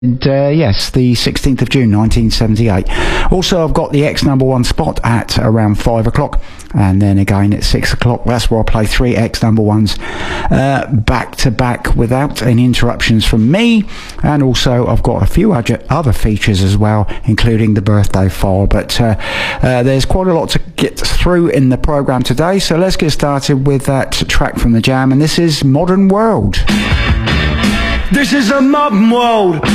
Yes, the 16th of June 1978. Also, I've got the X number one spot at around 5 o'clock, and then again at 6 o'clock. That's where I play 3 X number ones back to back without any interruptions from me. And also, I've got a few other features as well, including the birthday file. But there's quite a lot to get through in the program today, so let's get started with that track from the Jam, and this is Modern World. This is a modern world.